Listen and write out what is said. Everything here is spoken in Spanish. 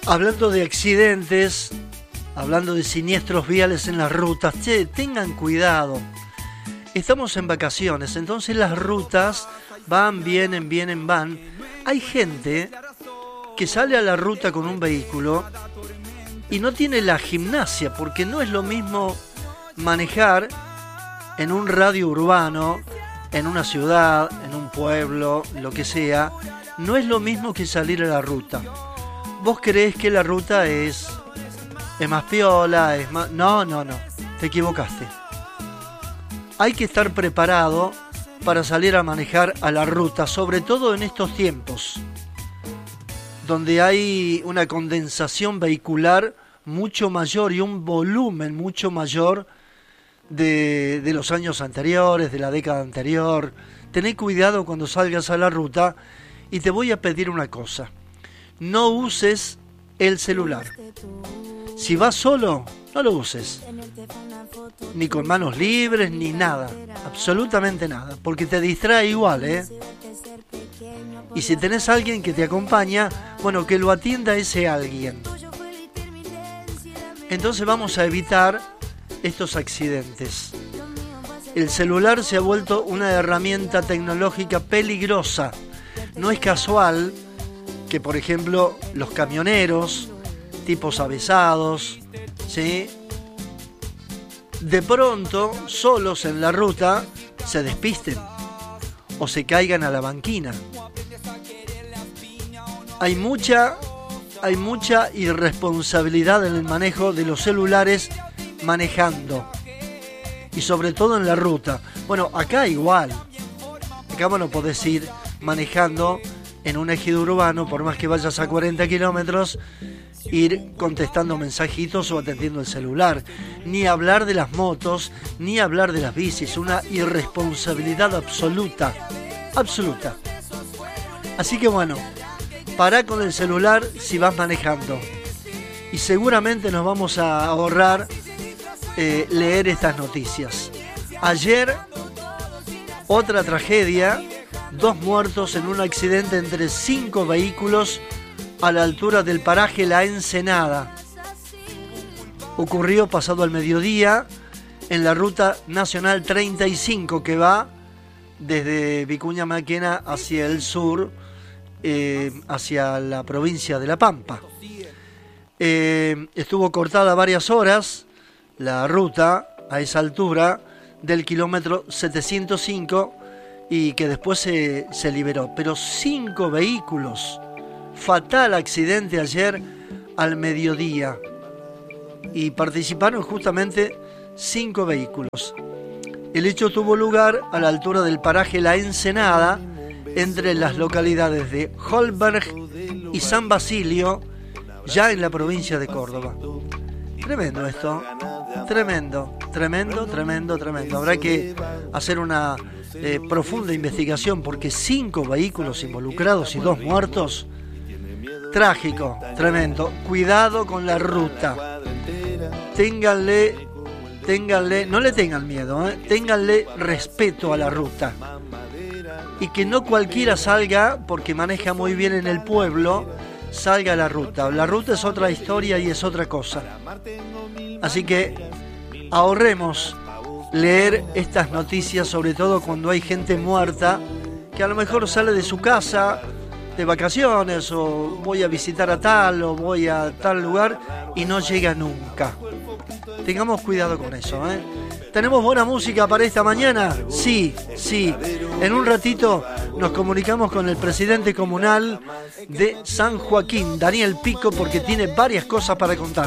Hablando de accidentes, hablando de siniestros viales en las rutas, che, tengan cuidado. Estamos en vacaciones, entonces las rutas van, vienen, van. Hay gente que sale a la ruta con un vehículo y no tiene la gimnasia, porque no es lo mismo manejar en un radio urbano, en una ciudad, en un pueblo, lo que sea. No es lo mismo que salir a la ruta. Vos creés que la ruta es más piola, es más... No, te equivocaste. Hay que estar preparado para salir a manejar a la ruta, sobre todo en estos tiempos, donde hay una condensación vehicular mucho mayor y un volumen mucho mayor de los años anteriores, de la década anterior. Tené cuidado cuando salgas a la ruta y te voy a pedir una cosa. No uses el celular. Si vas solo, no lo uses. Ni con manos libres, ni nada. Absolutamente nada. Porque te distrae igual, ¿eh? Y si tenés a alguien que te acompaña, bueno, que lo atienda ese alguien. Entonces vamos a evitar estos accidentes. El celular se ha vuelto una herramienta tecnológica peligrosa. No es casual que, por ejemplo, los camioneros, tipos avesados, ¿sí?, de pronto, solos en la ruta, se despisten o se caigan a la banquina. Hay mucha irresponsabilidad en el manejo de los celulares manejando, y sobre todo en la ruta. Bueno, acá igual. Acá vos no podés ir manejando en un ejido urbano, por más que vayas a 40 kilómetros, ir contestando mensajitos o atendiendo el celular. Ni hablar de las motos, ni hablar de las bicis. Una irresponsabilidad absoluta. Absoluta. Así que bueno, pará con el celular si vas manejando. Y seguramente nos vamos a ahorrar leer estas noticias. Ayer, otra tragedia. 2 muertos en un accidente entre 5 vehículos a la altura del paraje La Ensenada. Ocurrió pasado al mediodía en la ruta nacional 35 que va desde Vicuña Maquena hacia el sur, hacia la provincia de La Pampa. Estuvo cortada varias horas la ruta a esa altura del kilómetro 705 y que después se liberó. Pero 5 vehículos. Fatal accidente ayer al mediodía. Y participaron justamente 5 vehículos. El hecho tuvo lugar a la altura del paraje La Ensenada, entre las localidades de Holberg y San Basilio, ya en la provincia de Córdoba. Tremendo esto. Tremendo. Habrá que hacer una profunda investigación, porque 5 vehículos involucrados y 2 muertos. Trágico, tremendo. Cuidado con la ruta. Ténganle, no le tengan miedo, ténganle respeto a la ruta. Y que no cualquiera salga, porque maneja muy bien en el pueblo, salga a la ruta. La ruta es otra historia y es otra cosa. Así que ahorremos leer estas noticias, sobre todo cuando hay gente muerta, que a lo mejor sale de su casa de vacaciones, o voy a visitar a tal, o voy a tal lugar, y no llega nunca. Tengamos cuidado con eso, ¿Tenemos buena música para esta mañana? Sí. En un ratito nos comunicamos con el presidente comunal de San Joaquín, Daniel Pico, porque tiene varias cosas para contar.